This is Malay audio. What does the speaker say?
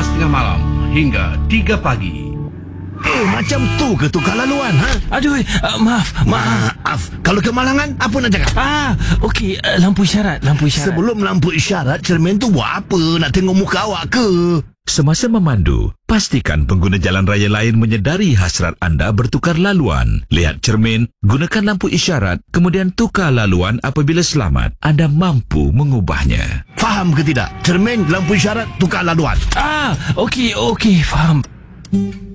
2:30 malam hingga 3 pagi. Macam tu ke tukar laluan, ha? Aduh, maaf. Maaf. Kalau kemalangan, apa nak cakap? Okey, lampu isyarat. Sebelum lampu isyarat, cermin tu buat apa? Nak tengok muka awak ke? Semasa memandu, pastikan pengguna jalan raya lain menyedari hasrat anda bertukar laluan. Lihat cermin, gunakan lampu isyarat, kemudian tukar laluan apabila selamat. Anda mampu mengubahnya. Faham ke tidak? Cermin, lampu isyarat, tukar laluan. Okey, faham.